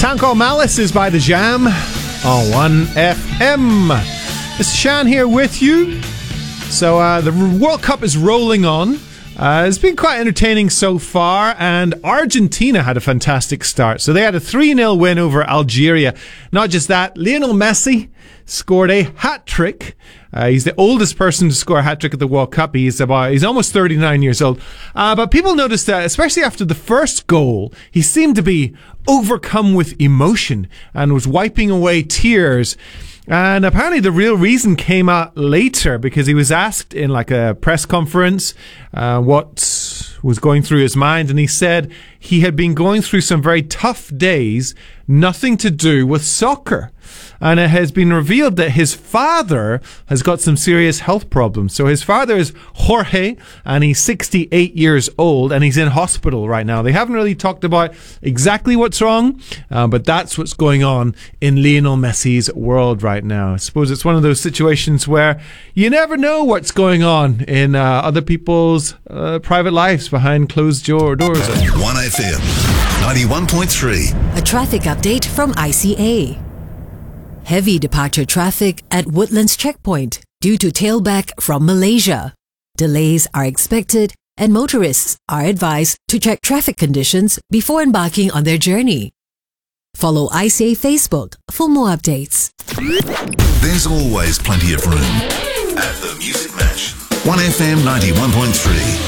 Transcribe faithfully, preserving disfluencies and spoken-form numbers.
Town Called Malice is by The Jam on one F M. It's Shan here with you. So uh, the World Cup is rolling on. Uh, it's been quite entertaining so far, and Argentina had a fantastic start. So they had a three nil win over Algeria. Not just that, Lionel Messi scored a hat-trick. Uh, he's the oldest person to score a hat-trick at the World Cup. He's about, he's almost thirty-nine years old. Uh, but people noticed that, especially after the first goal, he seemed to be overcome with emotion and was wiping away tears. And apparently the real reason came out later, because he was asked in like a press conference uh, what was going through his mind, and he said he had been going through some very tough days, nothing to do with soccer. And it has been revealed that his father has got some serious health problems. So his father is Jorge, and he's sixty-eight years old, and he's in hospital right now. They haven't really talked about exactly what's wrong, uh, but that's what's going on in Lionel Messi's world right now. I suppose it's one of those situations where you never know what's going on in uh, other people's uh, private lives behind closed door doors. one F M, ninety-one point three. A traffic update from I C A. Heavy departure traffic at Woodlands Checkpoint due to tailback from Malaysia. Delays are expected, and motorists are advised to check traffic conditions before embarking on their journey. Follow I C A Facebook for more updates. There's always plenty of room at the Music Match. one F M ninety-one point three.